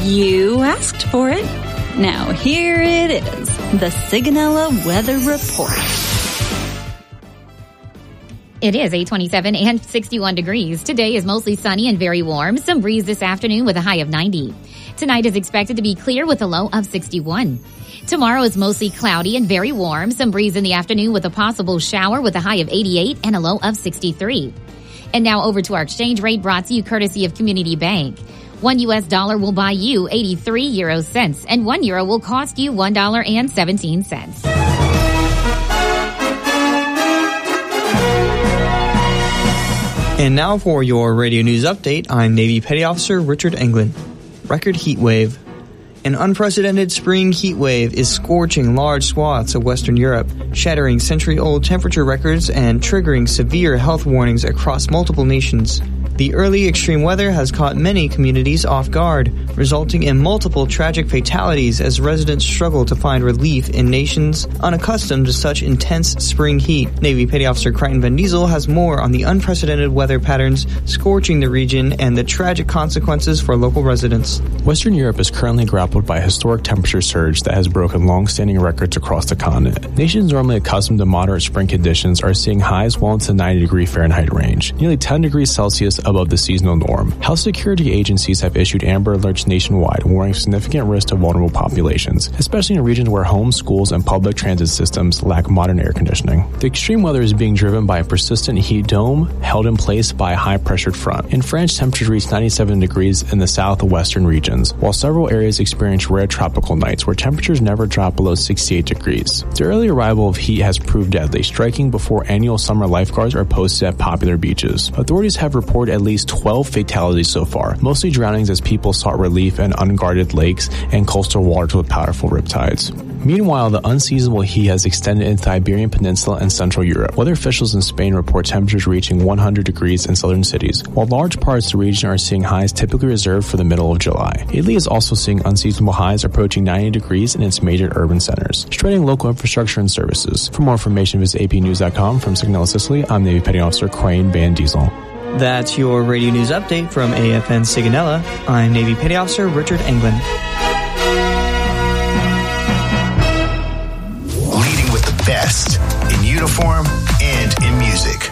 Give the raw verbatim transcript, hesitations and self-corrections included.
You asked for it. Now here it is, the Sigonella Weather Report. It is eight twenty-seven and sixty-one degrees. Today is mostly sunny and very warm. Some breeze this afternoon with a high of ninety. Tonight is expected to be clear with a low of sixty-one. Tomorrow is mostly cloudy and very warm. Some breeze in the afternoon with a possible shower with a high of eighty-eight and a low of sixty-three. And now over to our exchange rate brought to you courtesy of Community Bank. One U S dollar will buy you eighty-three euro cents, and one euro will cost you one dollar and seventeen cents. And now for your radio news update, I'm Navy Petty Officer Richard Englund. Record heat wave. An unprecedented spring heat wave is scorching large swaths of Western Europe, shattering century-old temperature records and triggering severe health warnings across multiple nations. The early extreme weather has caught many communities off guard, resulting in multiple tragic fatalities as residents struggle to find relief in nations unaccustomed to such intense spring heat. Navy Petty Officer Crichton Van Diesel has more on the unprecedented weather patterns scorching the region and the tragic consequences for local residents. Western Europe is currently grappled by a historic temperature surge that has broken long-standing records across the continent. Nations normally accustomed to moderate spring conditions are seeing highs well into the ninety degree Fahrenheit range, nearly ten degrees Celsius above the seasonal norm. Health security agencies have issued amber alerts nationwide, warning significant risk to vulnerable populations, especially in regions where homes, schools, and public transit systems lack modern air conditioning. The extreme weather is being driven by a persistent heat dome held in place by a high-pressured front. In France, temperatures reached ninety-seven degrees in the southwestern regions, while several areas experience rare tropical nights where temperatures never drop below sixty-eight degrees. The early arrival of heat has proved deadly, striking before annual summer lifeguards are posted at popular beaches. Authorities have reported at least twelve fatalities so far, mostly drownings as people sought relief in unguarded lakes and coastal waters with powerful riptides. Meanwhile, the unseasonable heat has extended into the Iberian Peninsula and Central Europe. Weather officials in Spain report temperatures reaching one hundred degrees in southern cities, while large parts of the region are seeing highs typically reserved for the middle of July. Italy is also seeing unseasonable highs approaching ninety degrees in its major urban centers, straining local infrastructure and services. For more information, visit A P news dot com. From Sigonella, Sicily, I'm Navy Petty Officer Crichton Van Diesel. That's your radio news update from A F N Sigonella. I'm Navy Petty Officer Richard Englund. Leading with the best in uniform and in music.